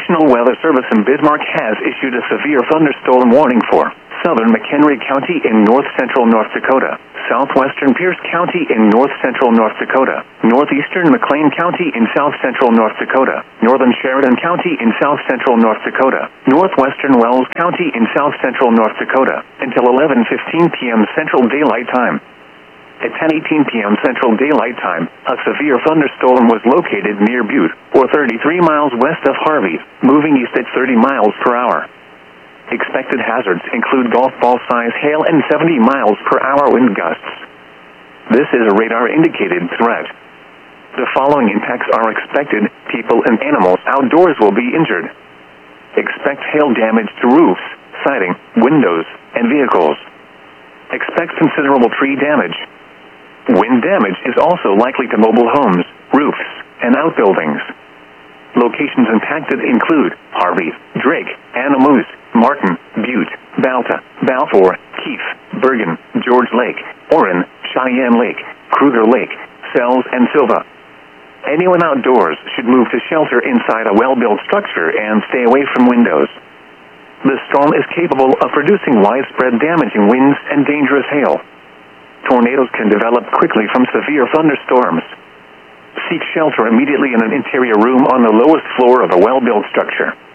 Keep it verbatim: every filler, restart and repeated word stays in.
National Weather Service in Bismarck has issued a severe thunderstorm warning for southern McHenry County in north-central North Dakota, southwestern Pierce County in north-central North Dakota, northeastern McLean County in south-central North Dakota, northern Sheridan County in south-central North Dakota, northwestern Wells County in south-central North Dakota, until eleven fifteen p m Central Daylight Time. At ten eighteen p m Central Daylight Time, a severe thunderstorm was located near Butte, or thirty-three miles west of Harvey, moving east at thirty miles per hour. Expected hazards include golf ball size hail and seventy miles per hour wind gusts. This is a radar-indicated threat. The following impacts are expected: people and animals outdoors will be injured. Expect hail damage to roofs, siding, windows, and vehicles. Expect considerable tree damage. Wind damage is also likely to mobile homes, roofs, and outbuildings. Locations impacted include Harvey, Drake, Anamoose, Martin, Butte, Balta, Balfour, Keefe, Bergen, George Lake, Orrin, Cheyenne Lake, Kruger Lake, Sells, and Silva. Anyone outdoors should move to shelter inside a well-built structure and stay away from windows. The storm is capable of producing widespread damaging winds and dangerous hail. Tornadoes can develop quickly from severe thunderstorms. Seek shelter immediately in an interior room on the lowest floor of a well-built structure.